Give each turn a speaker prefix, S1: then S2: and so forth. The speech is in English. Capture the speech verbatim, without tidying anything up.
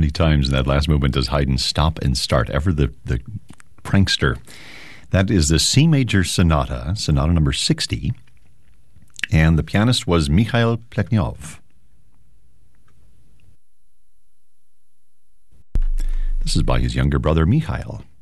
S1: many times in that last movement does Haydn stop and start? Ever the, the prankster. That is the C major sonata, sonata number sixty, and the pianist was Mikhail Plekhnov. This is by his younger brother, Mikhail.